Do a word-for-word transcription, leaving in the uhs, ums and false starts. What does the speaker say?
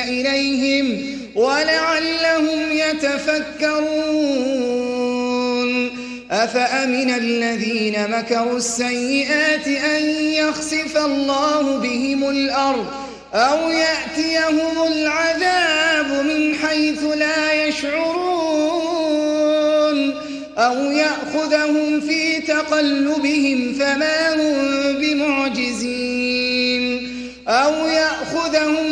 إليهم ولعلهم يتفكرون. أفأمن الذين مكروا السيئات أن يخسف الله بهم الأرض أو يأتيهم العذاب من حيث لا يشعرون أو يأخذهم في تقلبهم فما هم بمعجزين أو يأخذهم